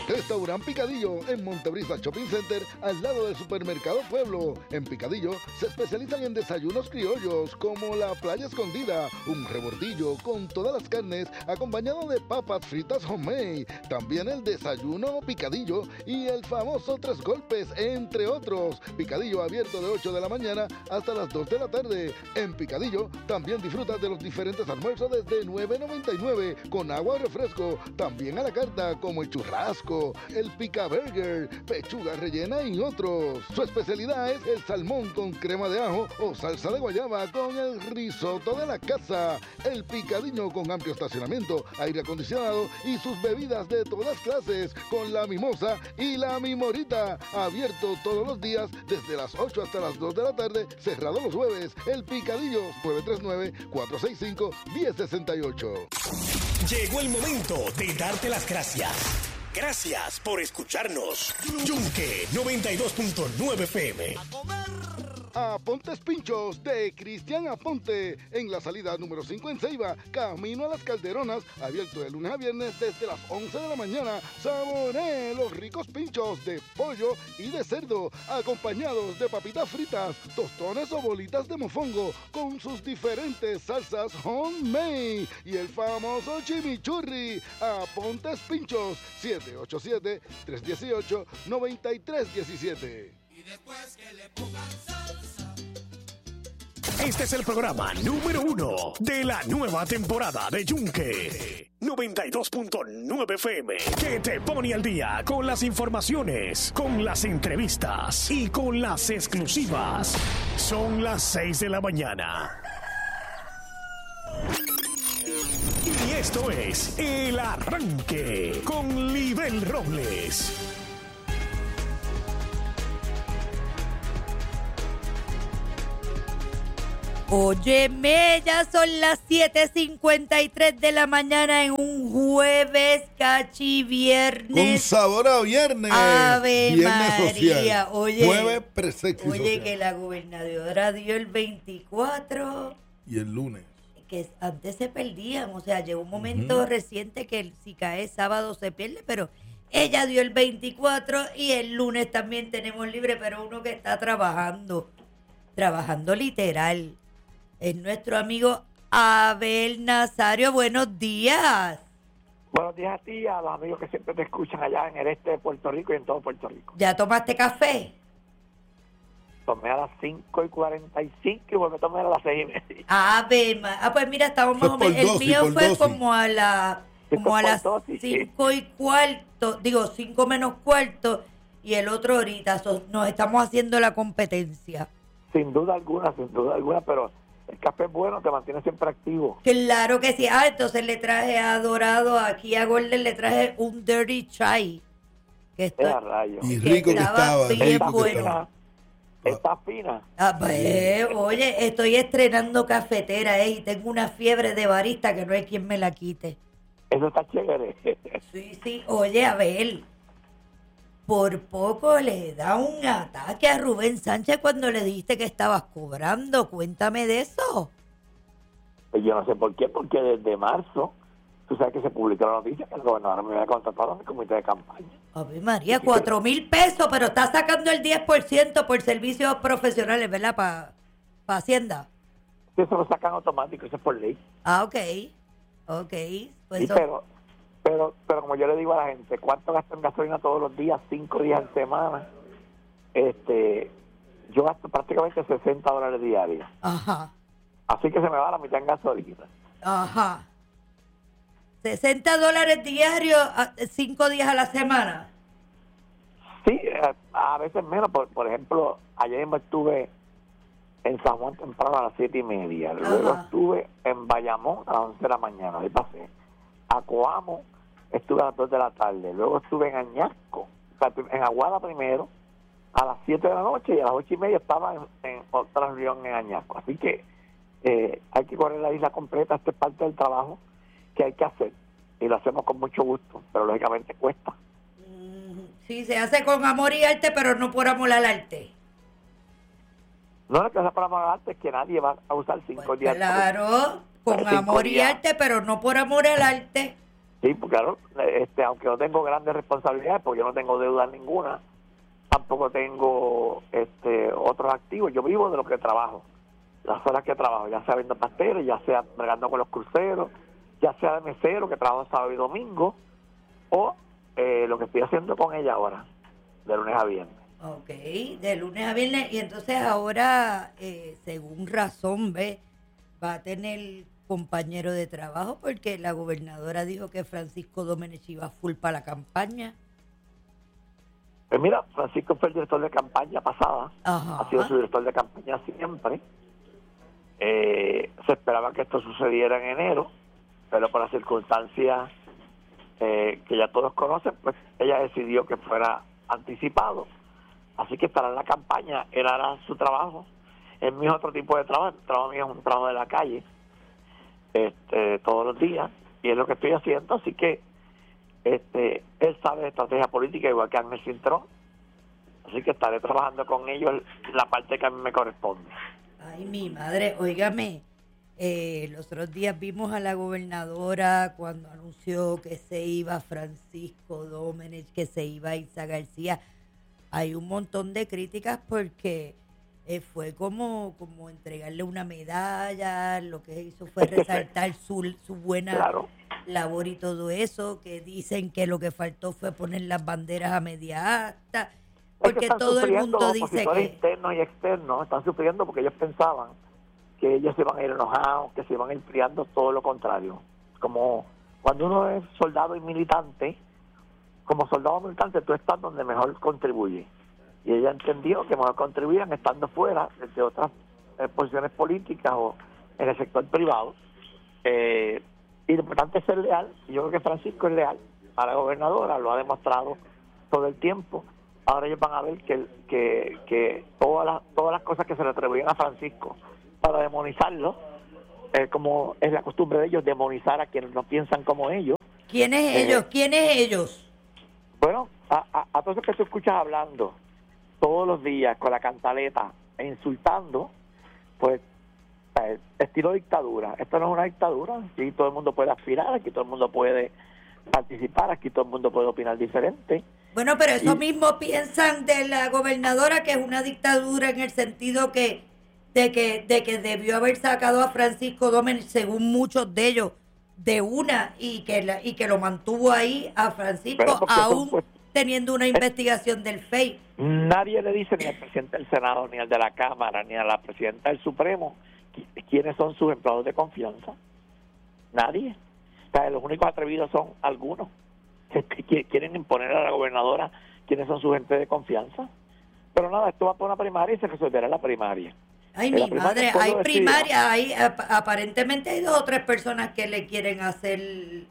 Restaurant Picadillo en Montebrisa Shopping Center, al lado del Supermercado Pueblo. En Picadillo se especializan en desayunos criollos, como la playa escondida, un rebordillo con todas las carnes, acompañado de papas fritas homemade. También el desayuno Picadillo y el famoso Tres Golpes, entre otros. Picadillo abierto de 8 de la mañana hasta las 2 de la tarde. En Picadillo también disfrutas de los diferentes almuerzos desde $9.99 con agua o refresco. También a la carta, como el churrasco, el pica burger, pechuga rellena y otros. Su especialidad es el salmón con crema de ajo o salsa de guayaba con el risotto de la casa. El Picadillo con amplio estacionamiento, aire acondicionado y sus bebidas de todas clases, con la mimosa y la mimorita. Abierto todos los días desde las 8 hasta las 2 de la tarde, cerrado los jueves. El Picadillo, 939-465-1068. Llegó el momento de darte las gracias. Gracias por escucharnos. Yunque 92.9 FM. Apontes Pinchos de Cristian Aponte, en la salida número 5 en Ceiba, camino a las Calderonas, abierto de lunes a viernes desde las 11 de la mañana. Saboree los ricos pinchos de pollo y de cerdo, acompañados de papitas fritas, tostones o bolitas de mofongo, con sus diferentes salsas homemade, y el famoso chimichurri. Apontes Pinchos, 787-318-9317. Y después que le pongan salsa. Este es el programa número 1 de la nueva temporada de Yunque 92.9 FM, que te pone al día con las informaciones, con las entrevistas y con las exclusivas. Son las 6 de la mañana. Y esto es El Arranque con Libel Robles. Óyeme, ya son las 7:53 de la mañana en un jueves cachi viernes. Con sabor a viernes. Ave viernes María. social. Oye, jueves presexo oye, social. que la gobernadora dio el 24, Y el lunes. que antes se perdían. O sea, llegó un momento reciente que si cae sábado se pierde, pero ella dio el 24 y el lunes también tenemos libre, pero uno que está trabajando literal. Es nuestro amigo Abel Nazario. Buenos días. Buenos días a ti y a los amigos que siempre te escuchan allá en el este de Puerto Rico y en todo Puerto Rico. ¿Ya tomaste café? Tomé a las 5:45 y volví a tomar a las 6:30. Pues mira, estamos más o Fue menos. por El dosis, mío por fue dosis. como a las dosis, sí. 5 menos cuarto, y el otro ahorita. Nos estamos haciendo la competencia. Sin duda alguna, pero el café es bueno, te mantiene siempre activo. Claro que sí. Entonces le traje a Dorado, aquí a Golden le traje un Dirty Chai. Que Es a rayos. Y rico que estaba. bien rico que bueno. estaba. Está fina. Oye, estoy estrenando cafetera, y tengo una fiebre de barista que no hay quien me la quite. Eso está chévere. Sí. Oye, Abel, por poco le da un ataque a Rubén Sánchez cuando le dijiste que estabas cobrando. Cuéntame de eso. Pues yo no sé por qué, porque desde marzo, tú sabes que se publicó la noticia que el gobernador me había contratado a mi comité de campaña. Ave María, 4,000 pesos, pero está sacando el 10% por servicios profesionales, ¿verdad? Para Hacienda. Eso lo sacan automático, eso es por ley. Ok. Pues Sí, eso- pero como yo le digo a la gente, ¿cuánto gasto en gasolina todos los días, 5 días en semana? Yo gasto prácticamente $60 diarios. Ajá. Así que se me va la mitad en gasolina. Ajá. $60 diarios, 5 días a la semana. Sí, a veces menos. Por ejemplo, ayer mismo estuve en San Juan temprano a las 7:30. Luego Ajá. estuve en Bayamón a las 11 de la mañana. Ahí pasé. A Coamo estuve a las 2 de la tarde. Luego estuve en Añasco, o sea, en Aguada primero, a las 7 de la noche, y a las 8:30 estaba en otra reunión en Añasco. Así que hay que correr la isla completa. Esto es parte del trabajo que hay que hacer. Y lo hacemos con mucho gusto, pero lógicamente cuesta. Sí, se hace con amor y arte, pero no por amor al arte. No, lo que hace para pagarte es que nadie va a usar 5 días. Claro, con Cinco amor y días. arte, pero no por amor al arte. Sí, pues claro, aunque no tengo grandes responsabilidades, porque yo no tengo deuda ninguna, tampoco tengo otros activos. Yo vivo de lo que trabajo, las horas que trabajo, ya sea viendo pasteles, ya sea bregando con los cruceros, ya sea de mesero, que trabajo sábado y domingo, o lo que estoy haciendo con ella ahora, de lunes a viernes. Ok, de lunes a viernes. Y entonces ahora, según razón, va a tener compañero de trabajo, porque la gobernadora dijo que Francisco Domenech iba full para la campaña. Pues mira, Francisco fue el director de campaña pasada, Ajá. ha sido su director de campaña siempre. Se esperaba que esto sucediera en enero, pero por las circunstancias que ya todos conocen, pues ella decidió que fuera anticipado. Así que estará en la campaña, él hará su trabajo. El mío es otro tipo de trabajo, el trabajo mío es un trabajo de la calle, todos los días, y es lo que estoy haciendo. Así que él sabe de estrategia política igual que Ángel Cintrón, así que estaré trabajando con ellos la parte que a mí me corresponde. Ay, mi madre, óigame, los otros días vimos a la gobernadora cuando anunció que se iba Francisco Domenech, que se iba Isa García. Hay un montón de críticas porque fue como entregarle una medalla, lo que hizo fue resaltar su buena Claro. labor y todo eso, que dicen que lo que faltó fue poner las banderas a media asta, porque todo el mundo dice los opositores que... internos y externos están sufriendo porque ellos pensaban que ellos se iban a ir enojados, que se iban a ir friando, todo lo contrario. Como cuando uno es soldado y militante, como soldado militante tú estás donde mejor contribuye. Y ella entendió que mejor contribuían estando fuera de otras posiciones políticas o en el sector privado. Y lo importante es ser leal. Y yo creo que Francisco es leal a la gobernadora, lo ha demostrado todo el tiempo. Ahora ellos van a ver que todas las cosas que se le atribuyen a Francisco para demonizarlo, como es la costumbre de ellos, demonizar a quienes no piensan como ellos. ¿Quiénes ellos? ¿Quiénes ellos? Bueno, a todos los que tú escuchas hablando todos los días con la cantaleta e insultando, pues estilo dictadura. Esto no es una dictadura. Aquí todo el mundo puede aspirar, aquí todo el mundo puede participar, aquí todo el mundo puede opinar diferente. Bueno, pero eso mismo piensan de la gobernadora, que es una dictadura en el sentido de que debió haber sacado a Francisco Domenech, según muchos de ellos, de una, y que lo mantuvo ahí a Francisco, aún teniendo una investigación del FEI. Nadie le dice, ni al presidente del Senado, ni al de la Cámara, ni a la presidenta del Supremo, quiénes son sus empleados de confianza. Nadie. O sea, los únicos atrevidos son algunos que quieren imponer a la gobernadora quiénes son sus gente de confianza. Pero nada, esto va por una primaria y se resolverá en la primaria. Ay, mi madre, hay primaria, aparentemente hay 2 o 3 personas que le quieren hacerle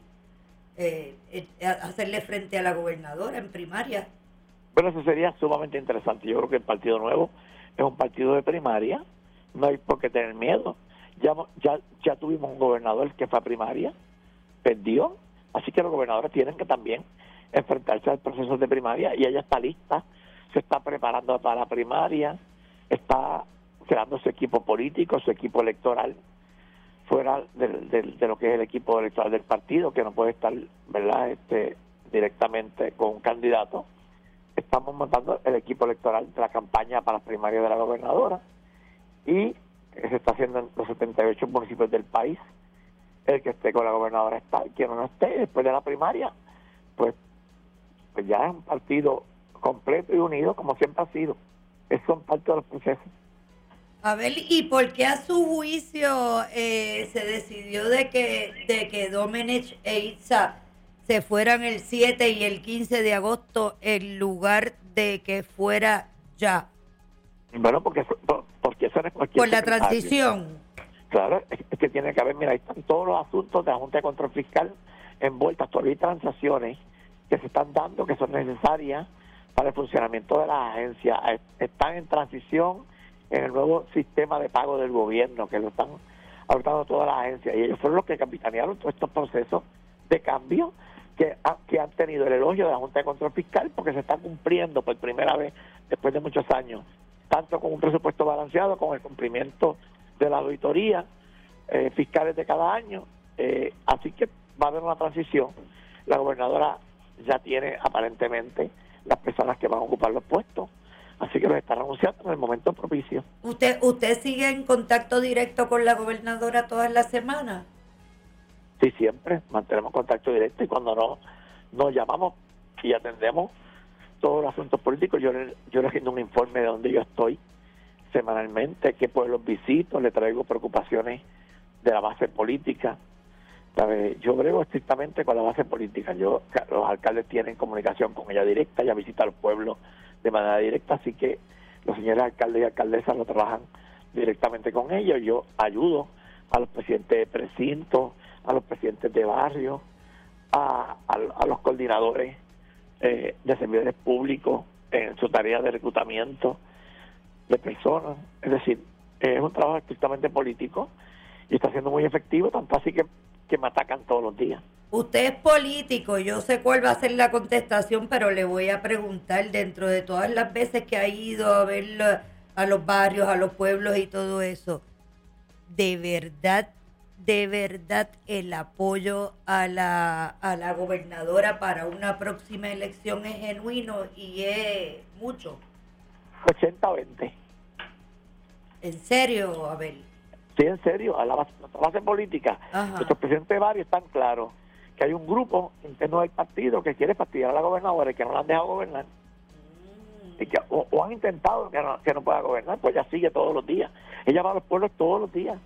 frente a la gobernadora en primaria. Bueno, eso sería sumamente interesante. Yo creo que el Partido Nuevo es un partido de primaria, no hay por qué tener miedo. Ya tuvimos un gobernador que fue a primaria, perdió, así que los gobernadores tienen que también enfrentarse al proceso de primaria, y ella está lista, se está preparando para la primaria, está creando su equipo político, su equipo electoral, fuera de lo que es el equipo electoral del partido, que no puede estar, ¿verdad?, directamente con un candidato. Estamos montando el equipo electoral de la campaña para las primarias de la gobernadora, y se está haciendo en los 78 municipios del país. El que esté con la gobernadora está, el que no esté después de la primaria, pues ya es un partido completo y unido, como siempre ha sido. Esos son parte de los procesos. A ver, ¿y por qué a su juicio se decidió de que Domenech e Itza se fueran el 7 y el 15 de agosto en lugar de que fuera ya? Bueno, porque eso no es cualquier Por la secretario. transición. Claro, es que tiene que haber, mira, ahí están todos los asuntos de la Junta de Control Fiscal envueltas, todavía hay transacciones que se están dando, que son necesarias para el funcionamiento de las agencias. Están en transición en el nuevo sistema de pago del gobierno, que lo están adoptando todas las agencias, y ellos fueron los que capitanearon todos estos procesos de cambio que han tenido el elogio de la Junta de Control Fiscal, porque se está cumpliendo por primera vez después de muchos años, tanto con un presupuesto balanceado, con el cumplimiento de la auditoría fiscales de cada año. Así que va a haber una transición. La gobernadora ya tiene aparentemente las personas que van a ocupar los puestos, así que los está anunciando en el momento propicio. ¿Usted sigue en contacto directo con la gobernadora todas las semanas? Sí, siempre mantenemos contacto directo y cuando no nos llamamos y atendemos todos los asuntos políticos, yo le rindo un informe de donde yo estoy semanalmente, qué pueblos visito, le traigo preocupaciones de la base política. ¿Sabe? Yo brego estrictamente con la base política. Los alcaldes tienen comunicación con ella directa, ella visita a los pueblos de manera directa, así que los señores alcaldes y alcaldesas lo trabajan directamente con ellos. Yo ayudo a los presidentes de precinto, a los presidentes de barrio, a los coordinadores de servidores públicos en su tarea de reclutamiento de personas. Es decir, es un trabajo estrictamente político y está siendo muy efectivo, tanto así que me atacan todos los días. Usted es político, yo sé cuál va a ser la contestación, pero le voy a preguntar, dentro de todas las veces que ha ido a ver a los barrios, a los pueblos y todo eso, ¿de verdad el apoyo a la gobernadora para una próxima elección es genuino y es mucho? 80-20. ¿En serio, Abel? Sí, en serio, a la base política. Ajá. Nuestros presidentes de barrio están claros que hay un grupo interno del partido que quiere fastidiar a la gobernadora y que no la han dejado gobernar. Y que, o han intentado que no pueda gobernar, pues ella sigue todos los días. Ella va a los pueblos todos los días.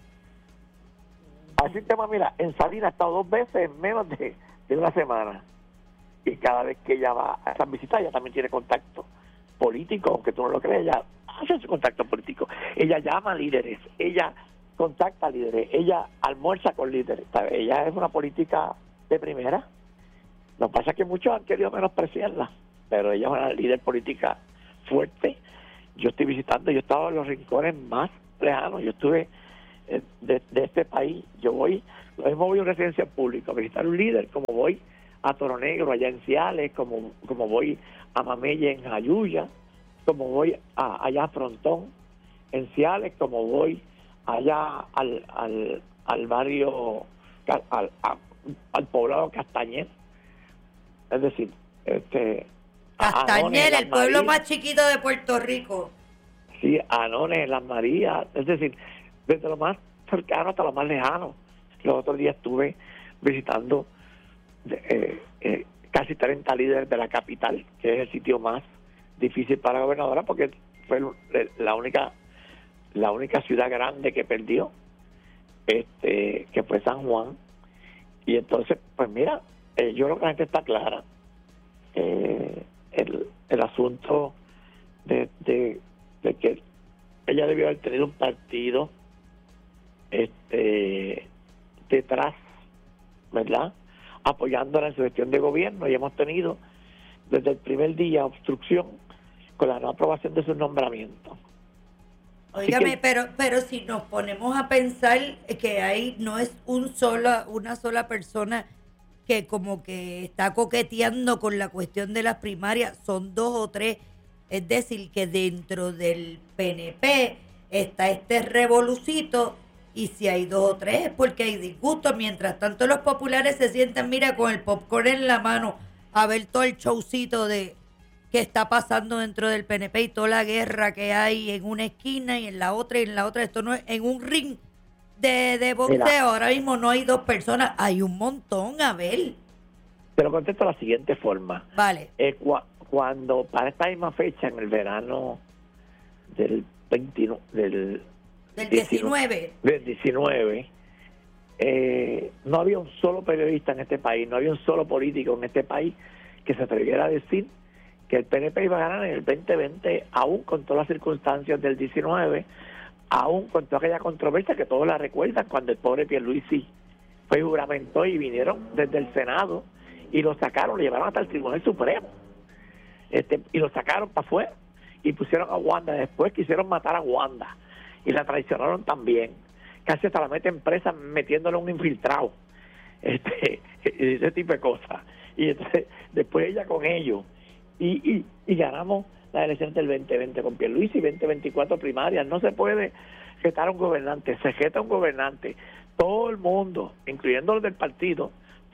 Así tema, mira, en Salinas ha estado 2 veces en menos de una semana. Y cada vez que ella va a esas visitas, ella también tiene contacto político, aunque tú no lo creas, ella hace su contacto político. Ella llama a líderes, ella contacta a líderes, ella almuerza con líderes, ¿sabes? Ella es una política de primera. Lo que pasa es que muchos han querido menospreciarla, pero ella es una líder política fuerte. Yo estoy visitando, yo he estado en los rincones más lejanos, yo estuve de este país, yo voy, lo mismo voy a una residencia pública a visitar un líder, como voy a Toro Negro, allá en Ciales, como voy a Mamella en Jayuya, como voy allá a Frontón en Ciales, como voy allá al barrio, al poblado Castañer, es decir, Castañer, el pueblo más chiquito de Puerto Rico. Sí, Anones, Las Marías, es decir, desde lo más cercano hasta lo más lejano. Los otros días estuve visitando casi 30 líderes de la capital, que es el sitio más difícil para la gobernadora porque fue la única ciudad grande que perdió, que fue San Juan. Y entonces, pues mira, yo creo que la gente está clara. El asunto de que ella debió haber tenido un partido detrás, ¿verdad?, apoyándola en su gestión de gobierno, y hemos tenido desde el primer día obstrucción con la no aprobación de sus nombramientos. Óigame, pero si nos ponemos a pensar que ahí no es una sola persona que como que está coqueteando con la cuestión de las primarias, son 2 o 3, es decir, que dentro del PNP está este revolucito, y si hay 2 o 3 es porque hay disgusto. Mientras tanto los populares se sientan, mira, con el popcorn en la mano a ver todo el showcito de que está pasando dentro del PNP y toda la guerra que hay en una esquina y en la otra y en la otra. Esto no es en un ring de boxeo. Mira, ahora mismo no hay 2 personas, hay un montón, Abel. Te lo contesto de la siguiente forma. Vale. Cuando para esta misma fecha, en el verano del 19, del 19, no había un solo periodista en este país, no había un solo político en este país que se atreviera a decir que el PNP iba a ganar en el 2020, aún con todas las circunstancias del 19, aún con toda aquella controversia que todos la recuerdan, cuando el pobre Pierluisi fue juramentó y vinieron desde el Senado y lo sacaron, lo llevaron hasta el Tribunal Supremo, y lo sacaron para afuera y pusieron a Wanda. Después quisieron matar a Wanda y la traicionaron también, casi hasta la meten presa metiéndole un infiltrado, ese tipo de cosas. Y entonces después ella con ellos y ganamos las elecciones del 2020 con Pierluisi, 2024 primarias. No se puede jetar a un gobernante, se jeta a un gobernante. Todo el mundo, incluyendo los del partido,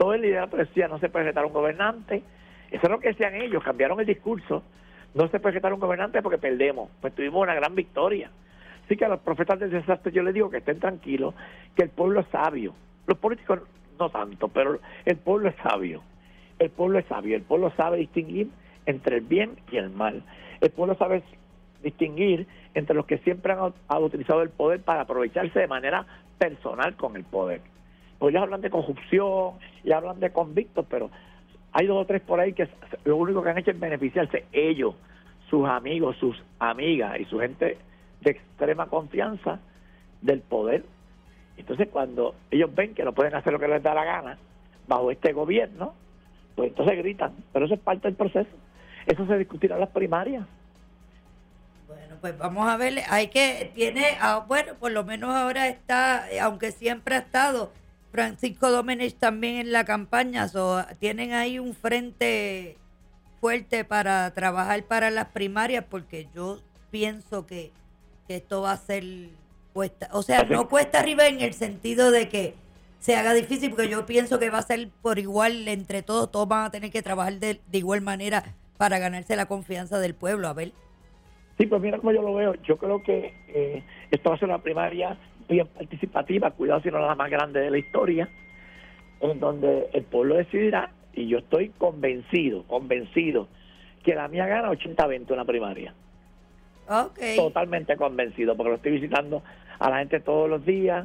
todo el liderato decía no se puede retar un gobernante. Eso es lo que decían ellos, cambiaron el discurso. No se puede retar un gobernante porque perdemos. Pues tuvimos una gran victoria. Así que a los profetas del desastre yo les digo que estén tranquilos, que el pueblo es sabio. Los políticos no tanto, pero el pueblo es sabio. El pueblo es sabio, el pueblo sabe distinguir entre el bien y el mal. El pueblo sabe distinguir entre los que siempre han utilizado el poder para aprovecharse de manera personal con el poder. Pues ellos hablan de corrupción y hablan de convictos, pero hay 2 o 3 por ahí que lo único que han hecho es beneficiarse ellos, sus amigos, sus amigas y su gente de extrema confianza del poder. Entonces cuando ellos ven que no pueden hacer lo que les da la gana bajo este gobierno, pues entonces gritan, pero eso es parte del proceso. Eso se discutirá en las primarias. Bueno, pues vamos a ver, bueno, por lo menos ahora está, aunque siempre ha estado Francisco Domenech también en la campaña, tienen ahí un frente fuerte para trabajar para las primarias, porque yo pienso que esto va a ser cuesta, o sea, no cuesta arriba en el sentido de que se haga difícil, porque yo pienso que va a ser por igual entre todos van a tener que trabajar de igual manera para ganarse la confianza del pueblo. A ver. Sí, pues mira cómo yo lo veo. Yo creo que esto va a ser una primaria bien participativa, cuidado si no la más grande de la historia, en donde el pueblo decidirá, y yo estoy convencido que la mía gana 80-20 una primaria. Okay. Totalmente convencido, porque lo estoy visitando a la gente todos los días.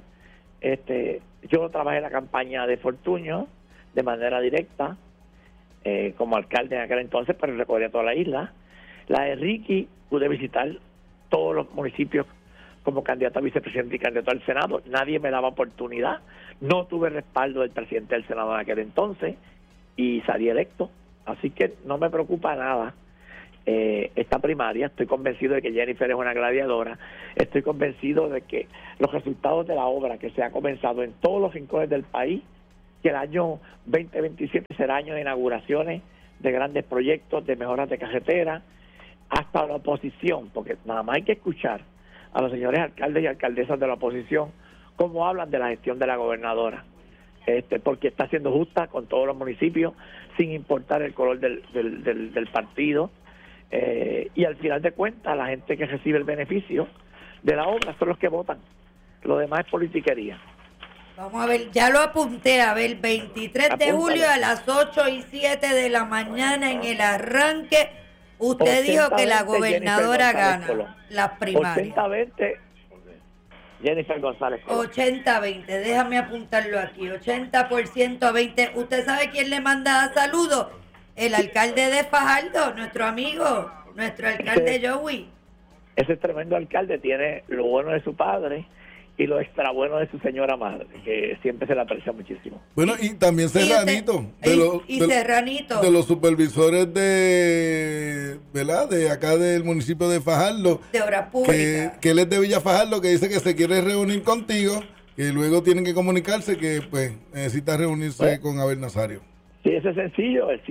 Yo trabajé en la campaña de Fortuño de manera directa como alcalde en aquel entonces, pero recorría toda la isla. La de Ricky pude visitar todos los municipios como candidato a vicepresidente y candidato al Senado. Nadie me daba oportunidad, no tuve respaldo del presidente del Senado en aquel entonces y salí electo, así que no me preocupa nada esta primaria. Estoy convencido de que Jennifer es una gladiadora, estoy convencido de que los resultados de la obra que se ha comenzado en todos los rincones del país, que el año 2027 será año de inauguraciones de grandes proyectos, de mejoras de carretera, hasta la oposición, porque nada más hay que escuchar a los señores alcaldes y alcaldesas de la oposición cómo hablan de la gestión de la gobernadora, porque está siendo justa con todos los municipios sin importar el color del partido, y al final de cuentas la gente que recibe el beneficio de la obra son los que votan, lo demás es politiquería. Vamos a ver, ya lo apunté, a ver, 23 de julio a las 8:07 de la mañana en el arranque. Usted dijo que la gobernadora gana las primarias. 80-20 Jennifer González Colón. 80-20, déjame apuntarlo aquí, 80% a 20. ¿Usted sabe quién le manda saludos? El alcalde de Fajardo, nuestro amigo, nuestro alcalde Joey. Ese tremendo alcalde tiene lo bueno de su padre y lo extra bueno de su señora madre, que siempre se le aprecia muchísimo. Bueno, y también Serranito, Serranito, de los supervisores de, ¿verdad?, de acá del municipio de Fajardo, de Obras Públicas, que él es de Villa Fajardo, que dice que se quiere reunir contigo, que luego tienen que comunicarse que pues necesita reunirse con Abel Nazario. Sí, eso es sencillo, el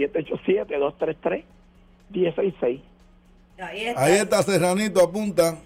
787-233-1066. Ahí está Serranito, apunta.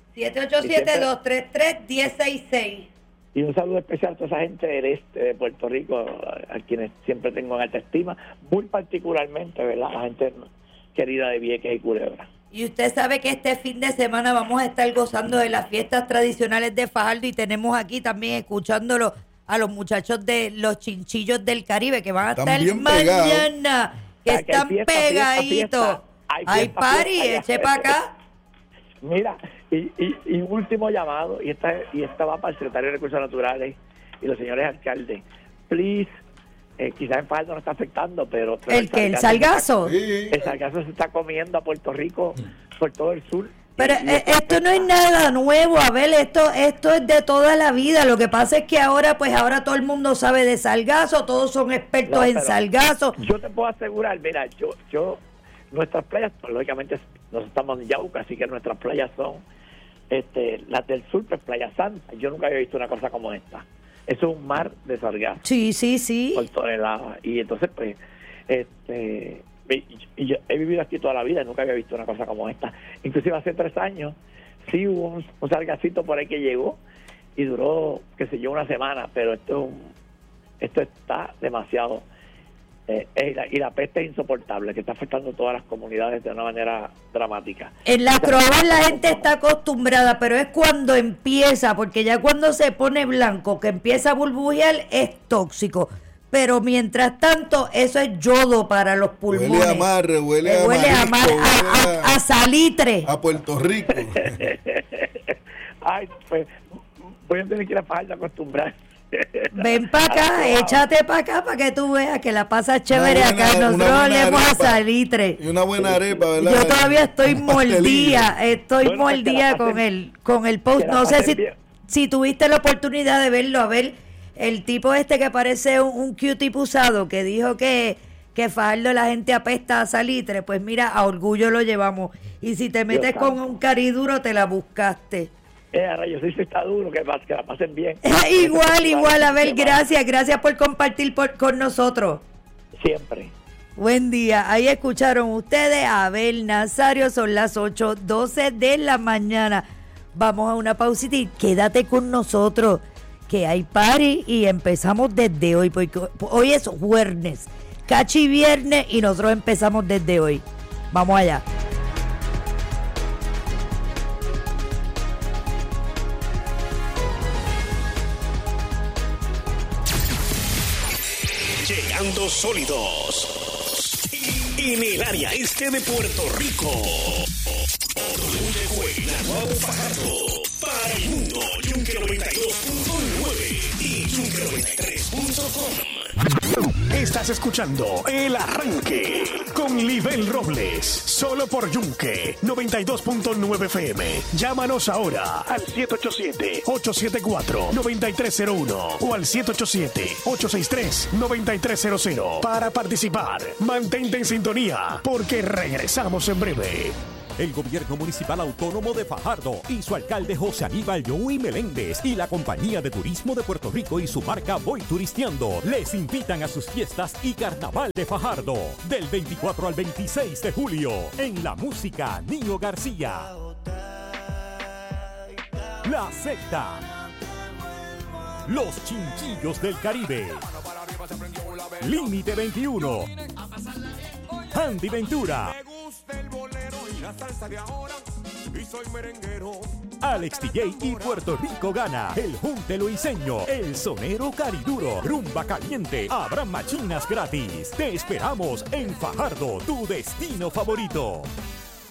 787-233-1066. Y un saludo especial a toda esa gente del este de Puerto Rico, a quienes siempre tengo en alta estima, muy particularmente, ¿verdad?, la gente querida de Vieques y Culebra. Y usted sabe que este fin de semana vamos a estar gozando de las fiestas tradicionales de Fajardo y tenemos aquí también escuchándolo a los muchachos de los Chinchillos del Caribe que van a estar mañana, que están pegaditos. Hay party, eche para acá. Mira, y un último llamado, y esta va para el secretario de Recursos Naturales y los señores alcaldes. Please, quizás en Fajardo no está afectando, pero ¿El sargazo? El sargazo se está comiendo a Puerto Rico por todo el sur. Pero esto no es nada nuevo, Abel, esto es de toda la vida. Lo que pasa es que ahora todo el mundo sabe de sargazo, todos son expertos en sargazo. Yo te puedo asegurar, mira, yo nuestras playas, pues, lógicamente nosotros estamos en Yauca, así que nuestras playas son las del sur, pues Playa Santa. Yo nunca había visto una cosa como esta. Eso es un mar de sargazo. Sí. Por toneladas. Y entonces, pues, y yo he vivido aquí toda la vida y nunca había visto una cosa como esta. Inclusive hace 3 años sí hubo un sargacito por ahí que llegó y duró, qué sé yo, una semana, pero esto está demasiado. Y la peste es insoportable, que está afectando a todas las comunidades de una manera dramática. En las Croabas la gente está acostumbrada, pero es cuando empieza, porque ya cuando se pone blanco, que empieza a burbujear, es tóxico. Pero mientras tanto, eso es yodo para los pulmones. Huele a amarre, huele a salitre. A Puerto Rico. Ay, pues voy a tener que ir a Fajardo a acostumbrar. Ven para acá, échate para acá para que tú veas que la pasas chévere acá. Nosotros olemos a salitre. Y una buena arepa, ¿verdad? Yo todavía estoy mordida, Bueno, con el post. No sé si tuviste la oportunidad de verlo, a ver el tipo este que parece un Q-tip usado, que dijo que Fajardo la gente apesta a salitre. Pues mira, a orgullo lo llevamos. Y si te metes con un cariduro, te la buscaste. Rayos, sí está duro, que la pasen bien. Igual, a ver, gracias por compartir con nosotros. Siempre. Buen día, ahí escucharon ustedes a Abel Nazario, son las 8:12 de la mañana. Vamos a una pausita y quédate con nosotros, que hay party y empezamos desde hoy, porque hoy es jueves, cachi viernes y nosotros empezamos desde hoy. Vamos allá. Llegando sólidos en el área este de Puerto Rico. Naguabo Fajardo para el mundo. Yunque 92.9 y Yunque 93.com. Estás escuchando El Arranque con Libel Robles, solo por Yunque 92.9 FM. Llámanos ahora al 787-874-9301 o al 787-863-9300 para participar. Mantente en sintonía porque regresamos en breve. El Gobierno Municipal Autónomo de Fajardo y su alcalde José Aníbal Joey Meléndez y la Compañía de Turismo de Puerto Rico y su marca Voy Turisteando les invitan a sus fiestas y Carnaval de Fajardo del 24 al 26 de julio en la música Nino García, La Secta, Los Chinchillos del Caribe, Límite 21, Andy Ventura, Alex DJ y Puerto Rico Gana, El Junte Luiseño, El Sonero Cariduro, Rumba Caliente, habrá machinas gratis. Te esperamos en Fajardo, tu destino favorito.